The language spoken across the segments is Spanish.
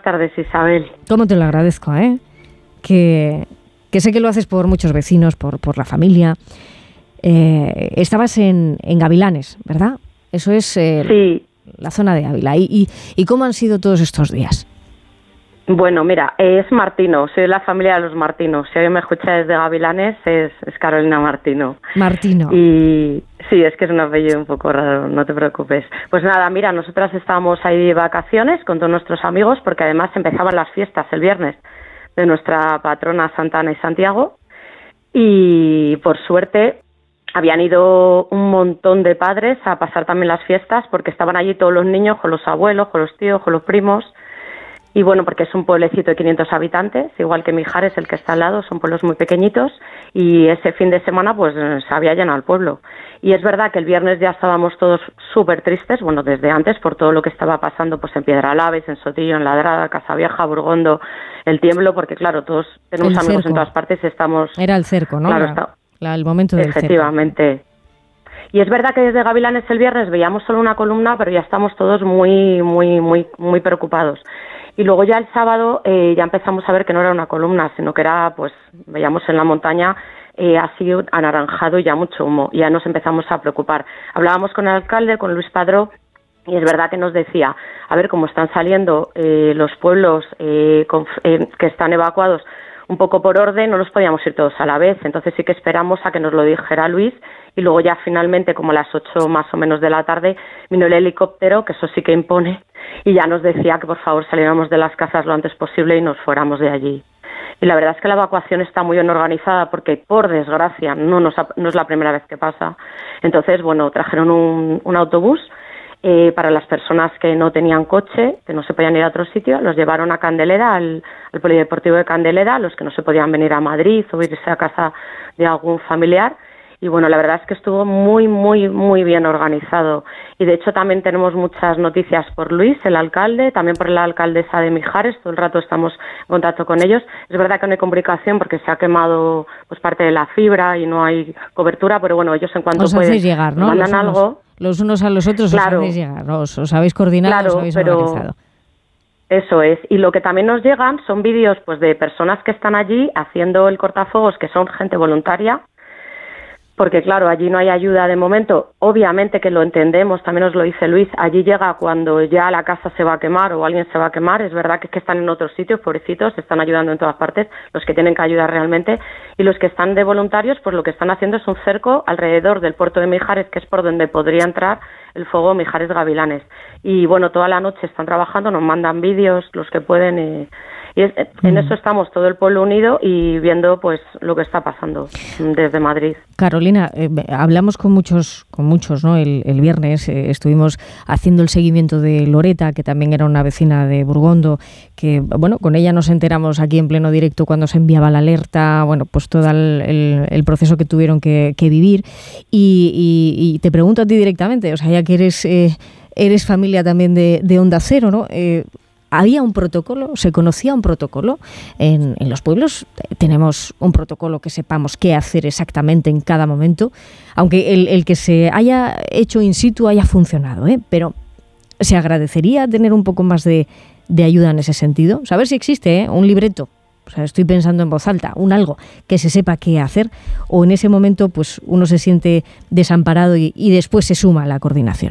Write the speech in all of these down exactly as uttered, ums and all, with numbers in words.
tardes, Isabel. ¿Cómo te lo agradezco, eh? Que, que sé que lo haces por muchos vecinos, por, por la familia. Eh, estabas en, en Gavilanes, ¿verdad? Eso es eh, sí. la zona de Ávila. ¿Y, y, ¿Y cómo han sido todos estos días? Bueno, mira, es Martino, soy de la familia de los Martinos. Si alguien me escucha desde Gavilanes, es, es Carolina Martino. Martino. Y sí, es que es un apellido un poco raro, no te preocupes. Pues nada, mira, nosotras estábamos ahí de vacaciones con todos nuestros amigos, porque además empezaban las fiestas el viernes de nuestra patrona Santa Ana y Santiago. Y por suerte habían ido un montón de padres a pasar también las fiestas, porque estaban allí todos los niños con los abuelos, con los tíos, con los primos. Y bueno, porque es un pueblecito de quinientos habitantes, igual que Mijares, el que está al lado, son pueblos muy pequeñitos, y ese fin de semana pues se había llenado el pueblo. Y es verdad que el viernes ya estábamos todos súper tristes, bueno, desde antes, por todo lo que estaba pasando pues en Piedralaves, en Sotillo, en Ladrada, Casavieja, Burgondo, el Tiemblo, porque claro, todos tenemos el amigos cerco. En todas partes y estamos... Era el cerco, ¿no? Claro, la, está... la, el momento del Efectivamente. cerco. Y es verdad que desde Gavilanes el viernes veíamos solo una columna, pero ya estamos todos muy, muy, muy, muy preocupados. Y luego ya el sábado eh, ya empezamos a ver que no era una columna, sino que era, pues, veíamos en la montaña eh, así anaranjado y ya mucho humo. Y ya nos empezamos a preocupar. Hablábamos con el alcalde, con Luis Padró, y es verdad que nos decía, a ver, cómo están saliendo eh, los pueblos eh, con, eh, que están evacuados un poco por orden, no nos podíamos ir todos a la vez. Entonces sí que esperamos a que nos lo dijera Luis, y luego ya finalmente, como a las ocho más o menos de la tarde, vino el helicóptero, que eso sí que impone, y ya nos decía que por favor saliéramos de las casas lo antes posible y nos fuéramos de allí. Y la verdad es que la evacuación está muy bien organizada, porque por desgracia no, nos ha, no es la primera vez que pasa. Entonces, bueno, trajeron un, un autobús eh, para las personas que no tenían coche, que no se podían ir a otro sitio, los llevaron a Candelera, al, al Polideportivo de Candelera, los que no se podían venir a Madrid o irse a casa de algún familiar. Y bueno, la verdad es que estuvo muy, muy, muy bien organizado. Y de hecho también tenemos muchas noticias por Luis, el alcalde, también por la alcaldesa de Mijares, todo el rato estamos en contacto con ellos. Es verdad que no hay comunicación porque se ha quemado pues parte de la fibra y no hay cobertura, pero bueno, ellos en cuanto os pueden llegar, ¿no? mandan los unos, algo. Los unos a los otros claro, os hacéis llegar, ¿no? os, os habéis coordinado, claro, os habéis pero organizado. Eso es. Y lo que también nos llegan son vídeos pues de personas que están allí haciendo el cortafuegos, que son gente voluntaria, porque claro, allí no hay ayuda de momento. Obviamente que lo entendemos, también nos lo dice Luis, allí llega cuando ya la casa se va a quemar o alguien se va a quemar. Es verdad que es que están en otros sitios, pobrecitos, están ayudando en todas partes, los que tienen que ayudar realmente, y los que están de voluntarios, pues lo que están haciendo es un cerco alrededor del puerto de Mijares, que es por donde podría entrar el fuego Mijares Gavilanes. Y bueno, toda la noche están trabajando, nos mandan vídeos, los que pueden, y, y es, en eso estamos todo el pueblo unido y viendo pues lo que está pasando desde Madrid. Carolina, eh, hablamos con muchos, con muchos, ¿no? El, el viernes eh, estuvimos haciendo el seguimiento de Loreta, que también era una vecina de Burgondo, que bueno, con ella nos enteramos aquí en pleno directo cuando se enviaba la alerta, bueno, pues todo el, el, el proceso que tuvieron que, que vivir. Y, y, y te pregunto a ti directamente, o sea, ya que eres eh, eres familia también de, de Onda Cero, ¿no? Eh, ¿Había un protocolo? ¿Se conocía un protocolo? En, en los pueblos tenemos un protocolo que sepamos qué hacer exactamente en cada momento, aunque el, el que se haya hecho in situ haya funcionado, ¿eh? Pero se agradecería tener un poco más de, de ayuda en ese sentido. Saber si existe ¿eh? un libreto, o sea, estoy pensando en voz alta, un algo que se sepa qué hacer, o en ese momento pues uno se siente desamparado y, y después se suma a la coordinación.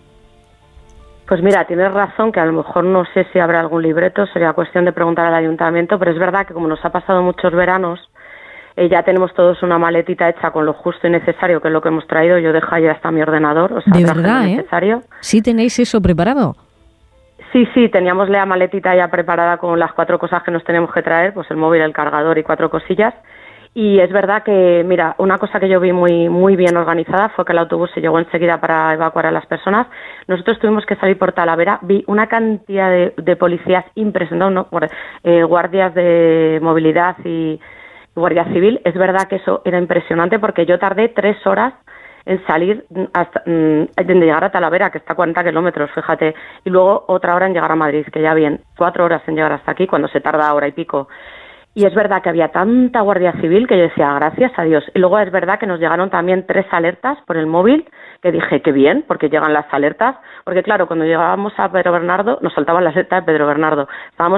Pues mira, tienes razón, que a lo mejor no sé si habrá algún libreto, sería cuestión de preguntar al ayuntamiento, pero es verdad que como nos ha pasado muchos veranos, eh, ya tenemos todos una maletita hecha con lo justo y necesario, que es lo que hemos traído. Yo dejo ya hasta mi ordenador, o sea, ¿de traje verdad, lo eh? necesario. ¿Sí tenéis eso preparado? Sí, sí, teníamos la maletita ya preparada con las cuatro cosas que nos tenemos que traer, pues el móvil, el cargador y cuatro cosillas. Y es verdad que, mira, una cosa que yo vi muy muy bien organizada fue que el autobús se llegó enseguida para evacuar a las personas. Nosotros tuvimos que salir por Talavera, vi una cantidad de, de policías impresionantes, ¿no? eh, guardias de movilidad y guardia civil. Es verdad que eso era impresionante porque yo tardé tres horas en salir hasta en llegar a Talavera, que está a cuarenta kilómetros, fíjate, y luego otra hora en llegar a Madrid, que ya bien, cuatro horas en llegar hasta aquí, cuando se tarda hora y pico. Y es verdad que había tanta guardia civil que yo decía, gracias a Dios. Y luego es verdad que nos llegaron también tres alertas por el móvil, que dije, qué bien, porque llegan las alertas. Porque claro, cuando llegábamos a Pedro Bernardo, nos saltaban las alertas de Pedro Bernardo. Estábamos